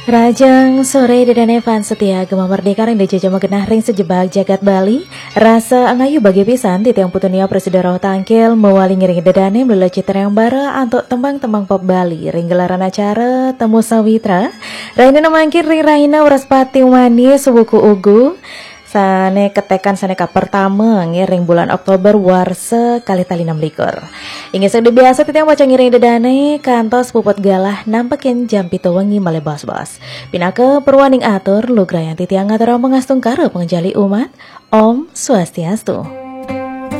Rajang sore dedane Van Setia Gema Merdeka ring dijajah magenah ring sejebak jagat Bali. Rasa angayu bagi pisan titiang putunia presiden roh tangkil mewali ngiring dedane melalui citra yang bara antuk tembang-tembang pop Bali ring gelaran acara temu sawitra. Raina mangkir ring Raina Waraspati manis buku ugu. Sane ketekan sane ka pertama ngiring bulan Oktober warse kali tali 6 likur. Ingin sedih biasa titiang baca ngiring dedane kantos puput galah nampakin jam pitu wengi male bos-bos. Pinake perwaning atur lugrayan titiang ngatur mengastung karo pengjali umat. Om Swastiastu.